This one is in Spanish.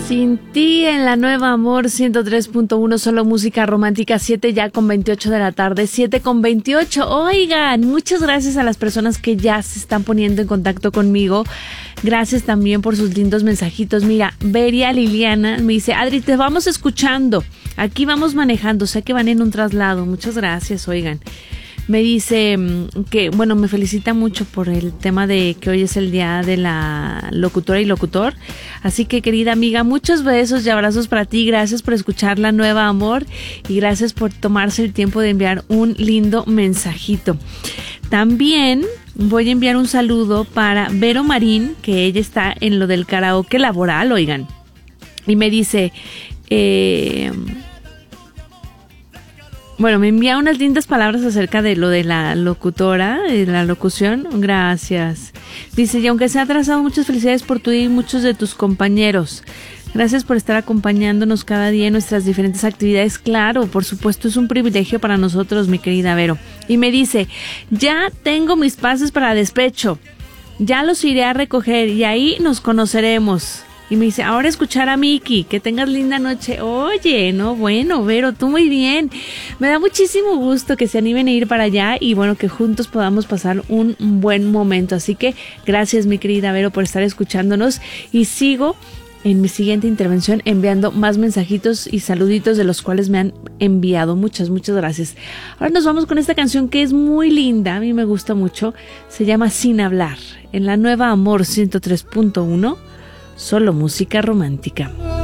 Sin ti en la Nueva Amor 103.1, solo música romántica, 7 ya con 28 de la tarde, 7 con 28. Oigan, muchas gracias a las personas que ya se están poniendo en contacto conmigo. Gracias también por sus lindos mensajitos. Mira, Beria Liliana me dice, Adri, te vamos escuchando. Aquí vamos manejando, sé que van en un traslado. Muchas gracias, oigan. Me dice que, bueno, me felicita mucho por el tema de que hoy es el día de la locutora y locutor. Así que, querida amiga, muchos besos y abrazos para ti. Gracias por escuchar La Nueva Amor y gracias por tomarse el tiempo de enviar un lindo mensajito. También voy a enviar un saludo para Vero Marín, que ella está en lo del karaoke laboral, oigan. Y me dice... Bueno, me envía unas lindas palabras acerca de lo de la locutora, de la locución. Gracias. Dice, y aunque se ha atrasado, muchas felicidades por tu y muchos de tus compañeros. Gracias por estar acompañándonos cada día en nuestras diferentes actividades. Claro, por supuesto, es un privilegio para nosotros, mi querida Vero. Y me dice, ya tengo mis pases para despecho. Ya los iré a recoger y ahí nos conoceremos. Y me dice, ahora escuchar a Miki, que tengas linda noche. Oye, no, bueno, Vero, tú muy bien. Me da muchísimo gusto que se animen a ir para allá y bueno, que juntos podamos pasar un buen momento. Así que gracias, mi querida Vero, por estar escuchándonos y sigo en mi siguiente intervención enviando más mensajitos y saluditos de los cuales me han enviado. Muchas gracias. Ahora nos vamos con esta canción que es muy linda, a mí me gusta mucho. Se llama Sin Hablar, en la Nueva Amor 103.1. Solo música romántica.